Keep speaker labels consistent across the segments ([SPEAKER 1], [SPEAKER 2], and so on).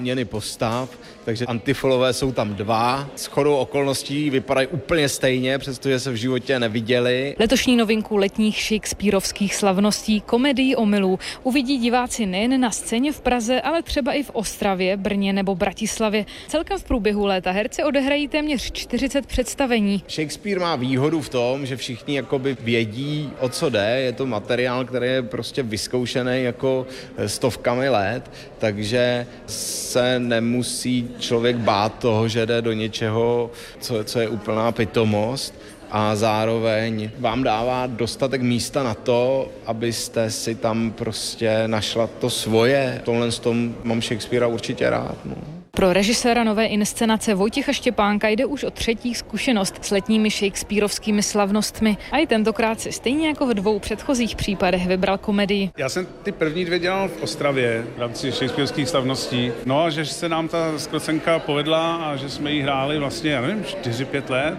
[SPEAKER 1] Měny postav, takže antifolové jsou tam 2. Shodou okolností vypadají úplně stejně, přestože se v životě neviděli.
[SPEAKER 2] Letošní novinku letních shakespearovských slavností Komedii omylů uvidí diváci nejen na scéně v Praze, ale třeba i v Ostravě, Brně nebo Bratislavě. Celkem v průběhu léta herci odehrají téměř 40 představení.
[SPEAKER 1] Shakespeare má výhodu v tom, že všichni jakoby vědí, o co jde. Je to materiál, který je prostě vyzkoušený jako stovkami let, takže se nemusí člověk bát toho, že jde do něčeho, co je úplná pitomost, a zároveň vám dává dostatek místa na to, abyste si tam prostě našla to svoje. V tomhle tom mám Shakespearea určitě rád. No.
[SPEAKER 2] Pro režiséra nové inscenace Vojtěcha Štěpánka jde už o 3. zkušenost s letními shakespearovskými slavnostmi a i tentokrát si stejně jako v 2 předchozích případech vybral komedii.
[SPEAKER 3] Já jsem ty první 2 dělal v Ostravě v rámci shakespearovských slavností. No a že se nám ta zkrocenka povedla a že jsme ji hráli vlastně, já nevím, 4-5 let.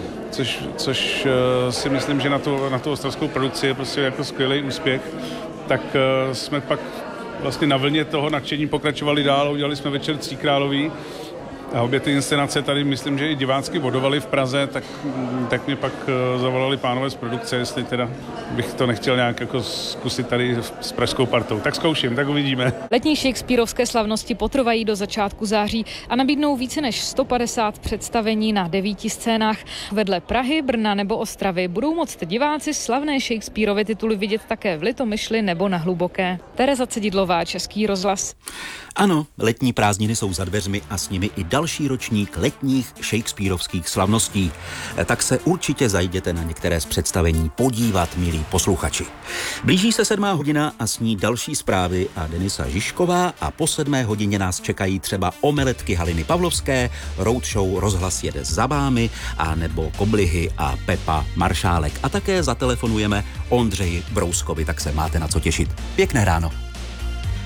[SPEAKER 3] Což si myslím, že na tu ostravskou produkci je prostě jako skvělý úspěch, tak jsme pak vlastně na vlně toho nadšení pokračovali dál, udělali jsme večer Tříkrálový a obě ty inscenace tady myslím, že i divácky bodovaly v Praze, tak mě pak zavolali pánové z produkce, jestli teda bych to nechtěl nějak jako zkusit tady s pražskou partou. Tak zkouším, tak uvidíme.
[SPEAKER 2] Letní shakespearovské slavnosti potrvají do začátku září a nabídnou více než 150 představení na 9 scénách. Vedle Prahy, Brna nebo Ostravy budou moct diváci slavné Shakespearovy tituly vidět také v Litomyšli nebo na Hluboké. Tereza Cedidlová, Český rozhlas.
[SPEAKER 4] Ano, letní prázdniny jsou za dveřmi a s nimi i další ročník letních shakespearovských slavností. Tak se určitě zajděte na některé z představení podívat, milí posluchači. Blíží se 7. hodina a s ní další zprávy a Denisa Žižková a po 7. hodině nás čekají třeba omeletky Haliny Pavlovské, roadshow Rozhlas jede za vámi a nebo Koblihy a Pepa Maršálek. A také zatelefonujeme Ondřeji Brouskovi, tak se máte na co těšit. Pěkné ráno.